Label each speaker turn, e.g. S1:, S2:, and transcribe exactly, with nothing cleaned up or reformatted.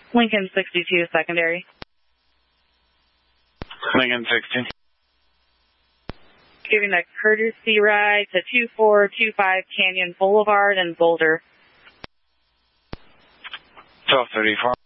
S1: Lincoln sixty-two secondary.
S2: Lincoln sixty.
S1: Giving a courtesy ride to two four two five Canyon Boulevard in Boulder.
S2: twelve thirty-four.